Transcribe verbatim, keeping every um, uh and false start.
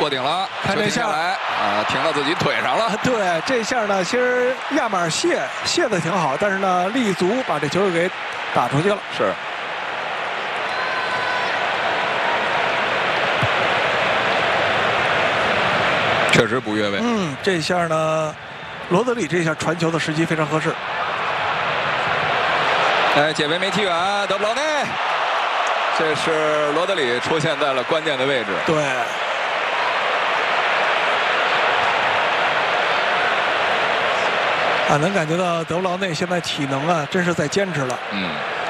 过顶了， 看这下来啊，停到自己腿上了。 对，这下呢，其实亚马谢谢的挺好，但是呢，立足把这球给打出去了。 是。确实不越位。 嗯，这下呢，罗德里这下传球的时机非常合适。 哎，解围没踢远，德布劳内。这是罗德里出现在了关键的位置。 对。啊，能感觉到德布劳内现在体能啊，真是在坚持了。 嗯。